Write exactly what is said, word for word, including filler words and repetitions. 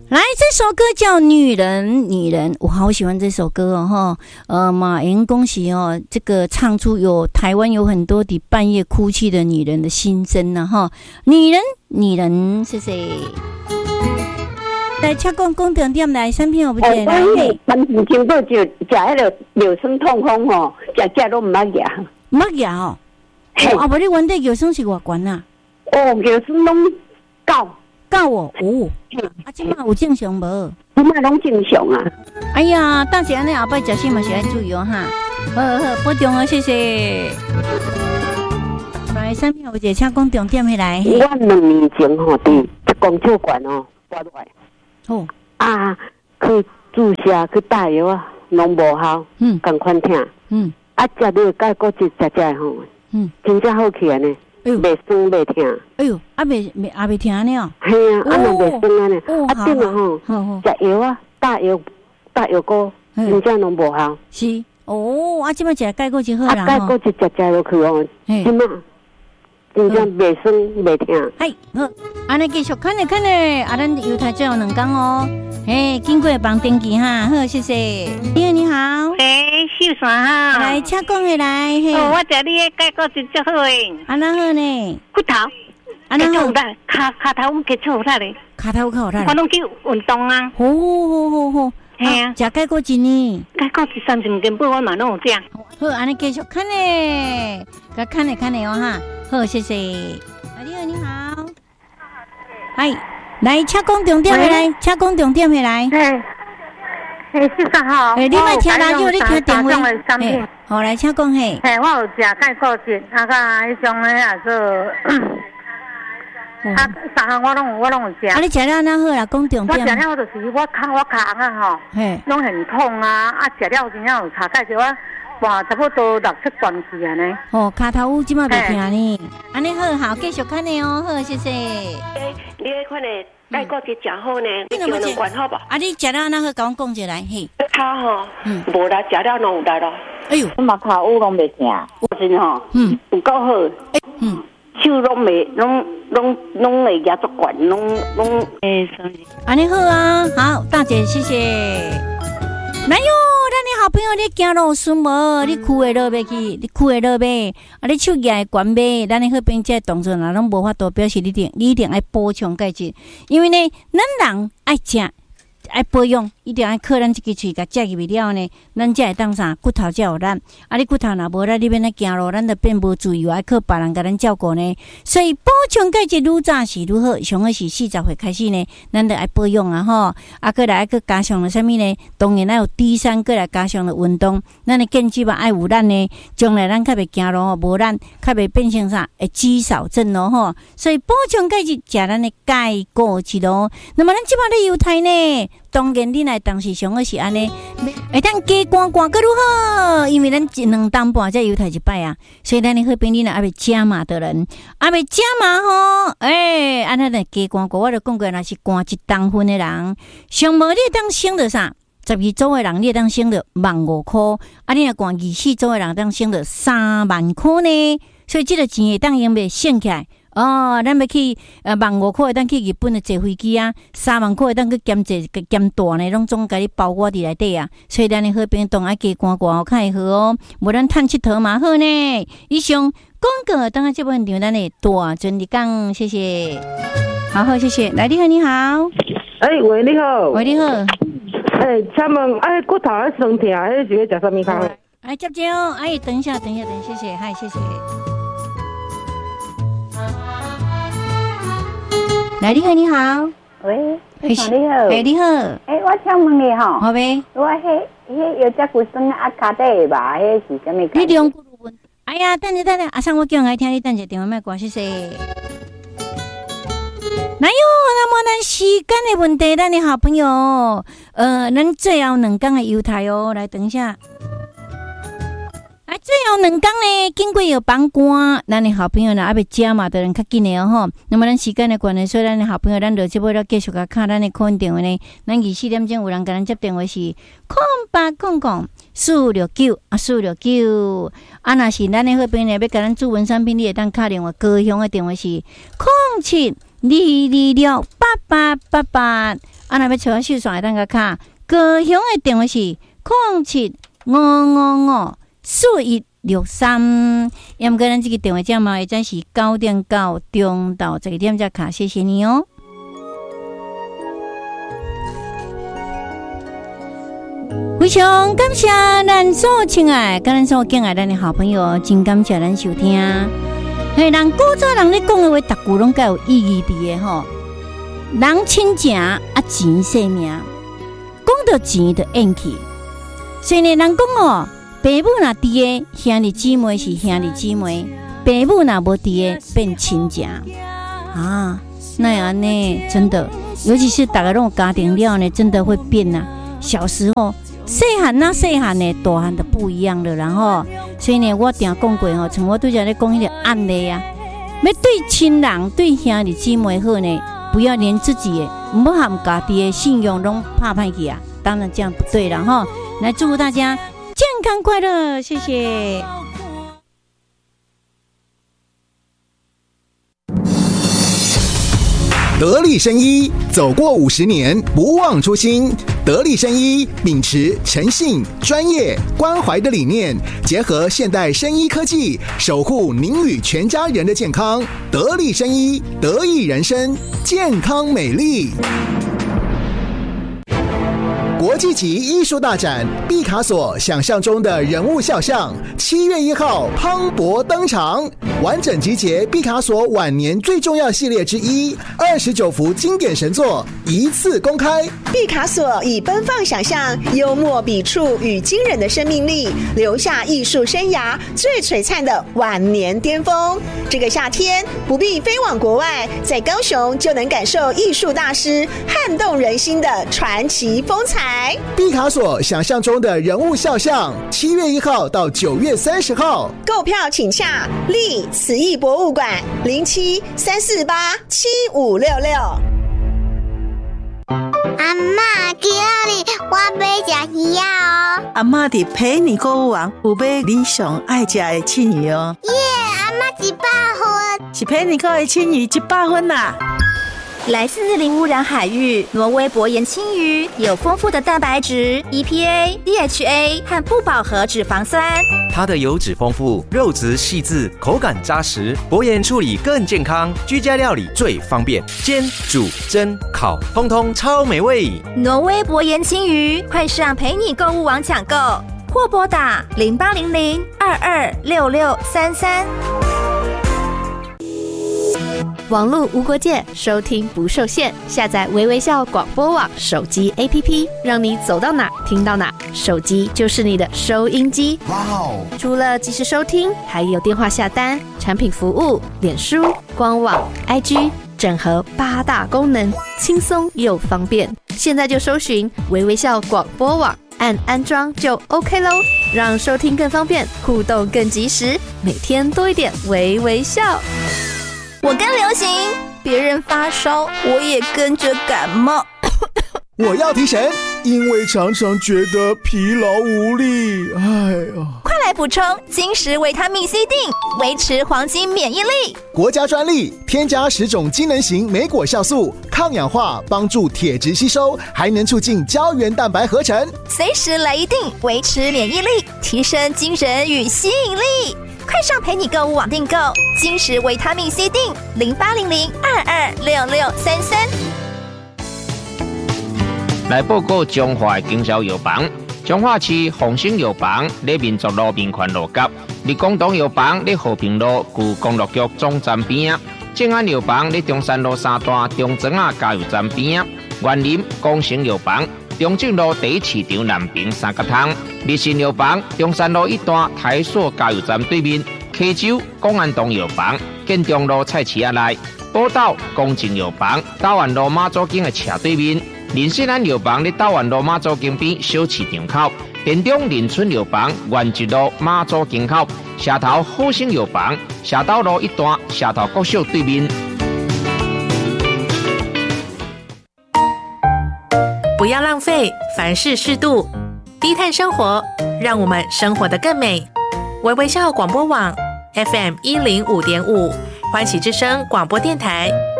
来，这首歌叫《女人》，女人，我好喜欢这首歌哦哈。呃，马云恭喜哦，这个唱出有台湾有很多的半夜哭泣的女人的心声呢哈。女人，女人，谢谢。来，请讲公重点来，三片我不见来。 班时经过就食迄个尿酸痛风吼，食食都唔捌牙， 唔捌牙哦。哦，啊，无你原底尿酸是偌悬啊？ 哦，尿酸拢高。 到哦，哦，啊，即马有正常无？ 即马拢正常啊！ 哎呀，但是安尼后摆食什嘛是要注意哦哈。好好好，保重哦，谢谢。来，三秒有一个请讲重点起来。 我两年前吼，伫一公车馆哦，挂落来。哦。啊，去注射去打药啊，拢无效。嗯。共款疼。嗯。啊，食了解骨质食食吼。嗯。真正好起来呢。袂酸袂疼，哎呦，啊袂袂也袂疼呢？系啊，啊嘛袂酸啊呢，啊顶啊吼，食药啊，打药打药膏，真正拢无效。是，哦，啊，即摆食钙骨就好啦。啊，钙骨就食食落去哦，即摆真正袂酸袂疼。哎，好，安尼继续看咧看咧，啊，咱犹太最后两工哦，嘿，经过帮登记哈，好，谢谢。你好，你好， 诶，秀山哈， 来，请讲下来。 哦，我食你诶钙骨真足好诶。 安那好呢？ 骨头， 安那好， 骹骹头我接触好力咧。 骹头较好力。 我拢去运动啊。 好好好好。系啊，食钙骨精呢？ 钙骨精三斤根本我嘛拢有食。 好，安尼继续看咧，甲看咧看咧哦哈。好，谢谢。啊，你好，你好。嗨，来，请讲重点下来，请讲重点下来。 嘿，嘿，先生好。 诶，你莫听radio，你听电话。嘿，好，来，请讲嘿。 嘿，我有食钙骨精，啊，甲迄种咧也做。啊，三项我拢有，我拢有食。 啊，你食了哪好啦？讲重点。 我食了就是我骹我骹红啊吼，嘿，拢很痛啊，啊，食了真正有差钙就我。哇，差不多六七罐去安尼。 哦，骹头乌即马袂疼呢。安尼好，好，继续看你哦，好，谢谢。 诶，你迄款的钙骨质真好呢，你食两罐好不？ 啊，你食了那好，甲我讲一来，嘿。 骹吼，嗯，无啦，食了拢有力咯。 哎呦，我嘛骹乌拢袂疼，真吼，嗯，有够好。嗯，手拢袂，拢拢拢会压足管，拢拢诶， 安尼好啊，好，大姐，谢谢。哪有？咱你好朋友，你行路顺无？你裤会落袂去？你裤会落袂？啊，你手举会悬袂？咱你好朋友这动作若拢无法度表示你定，你一定爱补充钙质，因为呢，咱人爱食。爱保养，一定爱靠咱这个喙甲食入去了呢，咱才会当啥骨头才有力。啊，你骨头若无力，你免来行路，咱就变无自由，爱靠别人甲咱照顾呢。所以补充钙质愈早是愈好，上好是四十岁开始呢，咱就爱保养啊吼。啊，过来去加上了啥物呢？当然爱有 D 三，过来加上了运动，咱的健肌嘛爱有咱呢，将来咱较袂行路吼，无咱较袂变成啥诶肌少症咯吼。所以补充钙质，食咱的钙骨质咯。那么咱即摆咧犹太呢？当然，你来当时上个是安尼，会当加寒寒个愈好，因为咱一两担半才犹太一摆啊，所以咱的好朋友呢，还袂加码的人，还袂加码吼，诶、欸，安尼来加寒寒，我就讲过，若是寒一担份的人，上无你当省着啥？十二组的人，你当省着万五箍，啊，你若寒二四组的人，当省着三万箍呢，所以这个钱会当用袂省起来。哦，咱要去呃万五块，当去日本的坐飞机啊，三万块当去兼坐兼大呢，拢总甲你包裹伫内底啊。所以咱的好朋友当爱加寒寒较会好哦，无咱趁佚佗嘛好呢。以上广告当下这部分场咱的大尊的讲，谢谢。好好，谢谢。来，你好，你好。 哎、欸，喂，你好。 喂，你好。 哎、欸，请问，哎，骨头咧酸痛，迄是要食啥物汤？ 哎，接接哦，哎，等一下，等一下，等一下，谢谢，嗨，谢谢。来，你好，你好， 喂，你好，你好， 哎，你好， 哎，我请问你吼， 好呗， 我迄迄有只骨酸啊，骹底吧，迄是啥物？ 你两骨问，哎呀，等下等下，阿生我叫人来听你等下电话，莫挂，谢谢。哪有那么咱时间的问题？咱的好朋友，呃，咱最后两天的犹太哦，来等一下。啊，最后两天呢，经过有帮关，咱的好朋友呢，还袂加嘛的人较紧的哦吼。那么咱时间的关系，所以咱的好朋友，咱就这尾要继续甲看咱的空电话呢。咱二四点钟有人甲咱接电话是空八空空四六九啊四六九啊，若是咱的好朋友要甲咱主文产品，你会当打电话高雄的电话是空七二二六八八八八。啊，若要找我秀线，当个卡，高雄的电话是零七五五五四一六三。要么个咱这个电话号码会真是九点九中到这个点才卡，谢谢你哦。非常感谢咱所亲爱、跟咱所敬爱咱的好朋友，真感谢咱收听。嘿，人古早人咧讲的话，逐句拢该有意义伫的吼。人亲情啊，钱性命，讲到钱就怨气。所以呢，人讲哦，爸母若伫的，兄弟姊妹是兄弟姊妹；爸母若无伫的，变亲情啊。那样呢，真的，尤其是大家拢有家庭了呢，真的会变呐、啊。小时候。细汉那细汉呢，大汉的不一样了，然后，所以呢，我定讲过吼，像我对着咧讲迄个案例啊，要对亲人、对兄弟姊妹好呢，不要连自己的，唔好含家己的信用拢拍歹去啊，当然这样不对了哈。来祝福大家健康快乐，谢谢。 得力生医，走过五十年，不忘初心。得力生医秉持诚信、专业、关怀的理念，结合现代生医科技，守护您与全家人的健康。得力生医，得益人生，健康美丽。国际级艺术大展毕卡索想象中的人物肖像，七月一号磅礴登场，完整集结毕卡索晚年最重要系列之一，二十九幅经典神作一次公开。 毕卡索以奔放想象、幽默笔触与惊人的生命力，留下艺术生涯最璀璨的晚年巅峰。这个夏天不必飞往国外，在高雄就能感受艺术大师撼动人心的传奇风采。 毕卡索想象中的人物肖像，七月一号到九月三十号， 购票请洽立慈艺博物馆零七三四八七五六六。 阿嬷，今日我要吃鱼啊！ 阿嬷伫陪你购物网有买你上爱吃的青鱼哦。 耶，阿嬷一百分， 是陪你购的青鱼一百分啦。 来自零污染海域，挪威薄盐青鱼有丰富的蛋白质、E P A、D H A 和不饱和脂肪酸。 它的油脂丰富，肉质细致，口感扎实。薄盐处理更健康，居家料理最方便，煎、煮、蒸、烤，通通超美味。 挪威薄盐青鱼，快上陪你购物网抢购，或拨打零八零零二二六六三三。 网络无国界，收听不受限。下载微微笑广播网手机 A P P， 让你走到哪听到哪。手机就是你的收音机。哇哦！除了即时收听，还有电话下单、产品服务、脸书、官网、I G， 整合八大功能，轻松又方便。现在就搜寻微微笑广播网，按安装就 OK 咯，让收听更方便，互动更及时，每天多一点微微笑。 我跟流行，别人发烧，我也跟着感冒。 我要提神，因为常常觉得疲劳无力。哎呀， 快来补充金石维他命 C 锭，维持黄金免疫力。 国家专利，添加十种机能型莓果酵素，抗氧化，帮助铁质吸收，还能促进胶原蛋白合成。 随时来一锭，维持免疫力，提升精神与吸引力。快上陪你购物网订购金石维他命 C 锭零八零零二二六六三三。 来报告中华经销药房，中华市丰兴药房在民族路民权路角，立功东药房在和平路旧公路局总站边啊，正安药房在中山路三段中庄啊加油站边啊，园林光成药房。中正路第一市场南平三角汤，立信药房中山路一段台塑加油站对面，溪州公安东药房建中路菜市仔内，宝岛公正药房大湾路马祖径的斜对面，林信安药房在大湾路马祖径边小市场口，田中林村药房原一路马祖径口，社头好生药房社斗路一段社头国小对面。 不要浪费，凡事适度，低碳生活，让我们生活得更美。微微笑广播网 F M 一零五点五，欢喜之声广播电台